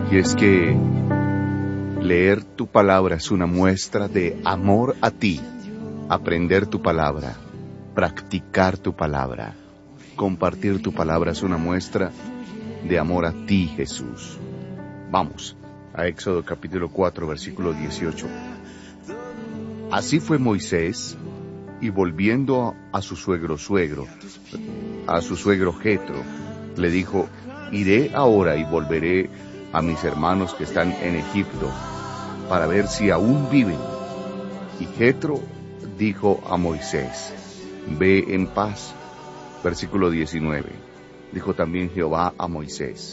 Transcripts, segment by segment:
Y es que leer tu palabra es una muestra de amor a ti, aprender tu palabra, practicar tu palabra, compartir tu palabra es una muestra de amor a ti, Jesús. Vamos a Éxodo capítulo 4, versículo 18. Así fue Moisés, y volviendo a su suegro Jetro, le dijo: iré ahora y volveré a mis hermanos que están en Egipto, para ver si aún viven. Y Jetro dijo a Moisés: ve en paz. Versículo 19. Dijo también Jehová a Moisés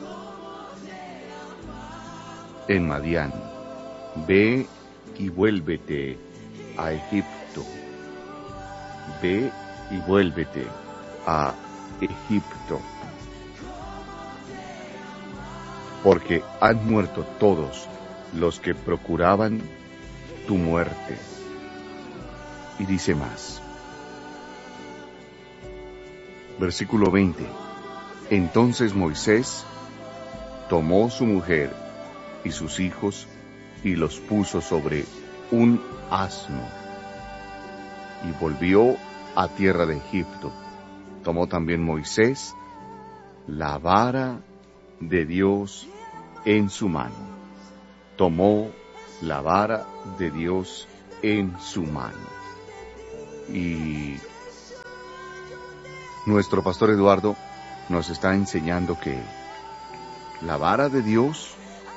en Madián: ve y vuélvete a Egipto. Ve y vuélvete a Egipto, porque han muerto todos los que procuraban tu muerte. Y dice más. Versículo 20. Entonces Moisés tomó su mujer y sus hijos y los puso sobre un asno y volvió a tierra de Egipto. Tomó también Moisés la vara de Dios en su mano. Tomó la vara de Dios en su mano. Y nuestro pastor Eduardo nos está enseñando que la vara de Dios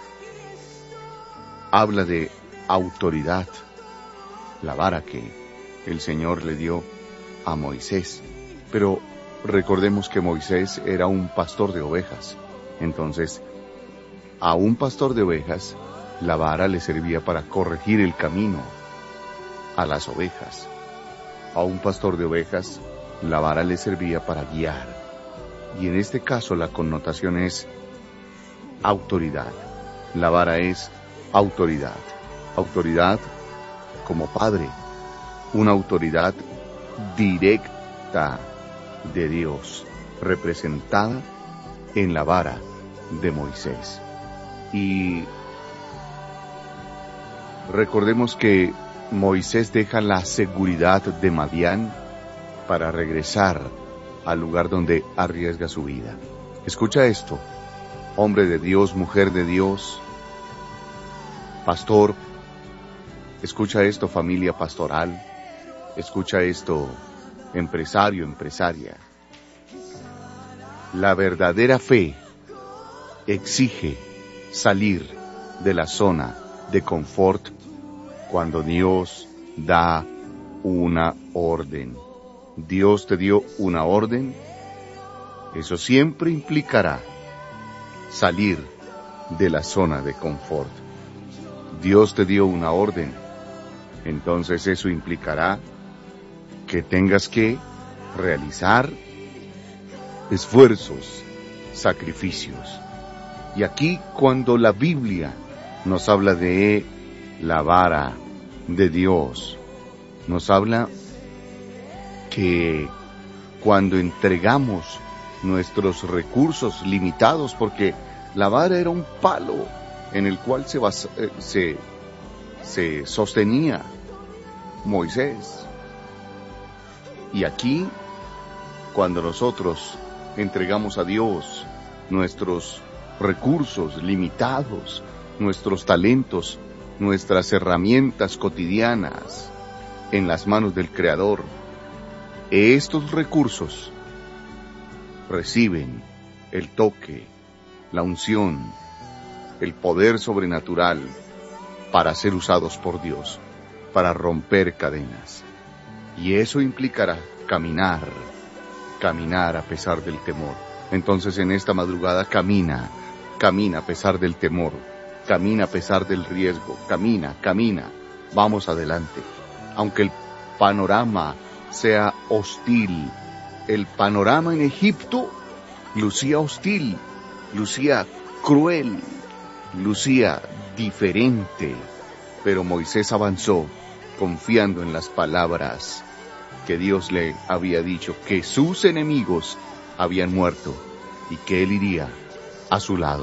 habla de autoridad. La vara que el Señor le dio a Moisés. Pero recordemos que Moisés era un pastor de ovejas. Entonces, a un pastor de ovejas, la vara le servía para corregir el camino a las ovejas. A un pastor de ovejas, la vara le servía para guiar. Y en este caso la connotación es autoridad. La vara es autoridad. Autoridad como padre. Una autoridad directa de Dios, representada en la vara de Moisés. Y recordemos que Moisés deja la seguridad de Madián para regresar al lugar donde arriesga su vida. Escucha esto, hombre de Dios, mujer de Dios, pastor. Escucha esto, familia pastoral. Escucha esto, empresario, empresaria. La verdadera fe exige salir de la zona de confort cuando Dios da una orden. Dios te dio una orden, eso siempre implicará salir de la zona de confort. Dios te dio una orden, entonces eso implicará que tengas que realizar esfuerzos, sacrificios. Y aquí, cuando la Biblia nos habla de la vara de Dios, nos habla que cuando entregamos nuestros recursos limitados, porque la vara era un palo en el cual se sostenía Moisés. Y aquí, cuando nosotros entregamos a Dios nuestros recursos limitados, nuestros talentos, nuestras herramientas cotidianas en las manos del Creador, estos recursos reciben el toque, la unción, el poder sobrenatural para ser usados por Dios, para romper cadenas. Y eso implicará caminar a pesar del temor. Entonces en esta madrugada camina a pesar del temor, camina a pesar del riesgo, camina, vamos adelante. Aunque el panorama sea hostil, el panorama en Egipto lucía hostil, lucía cruel, lucía diferente, pero Moisés avanzó confiando en las palabras que Dios le había dicho, que sus enemigos habían muerto y que él iría a su lado.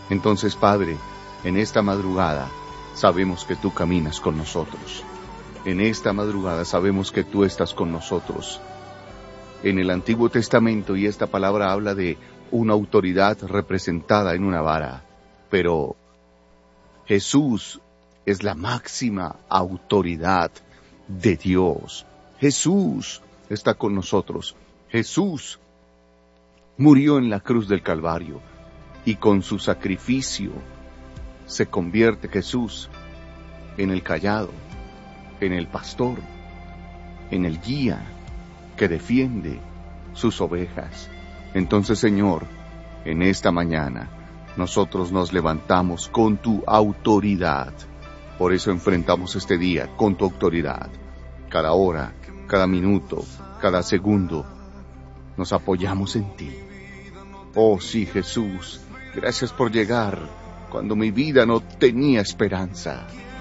Entonces, Padre, en esta madrugada sabemos que tú caminas con nosotros. En esta madrugada sabemos que tú estás con nosotros. En el Antiguo Testamento, y esta palabra habla de una autoridad representada en una vara, pero Jesús es la máxima autoridad de Dios. Jesús está con nosotros. Jesús murió en la cruz del Calvario y con su sacrificio se convierte Jesús en el callado, en el pastor, en el guía que defiende sus ovejas. Entonces, Señor, en esta mañana nosotros nos levantamos con tu autoridad. Por eso enfrentamos este día con tu autoridad. Cada hora, cada minuto, cada segundo, nos apoyamos en ti. Oh sí, Jesús, gracias por llegar cuando mi vida no tenía esperanza.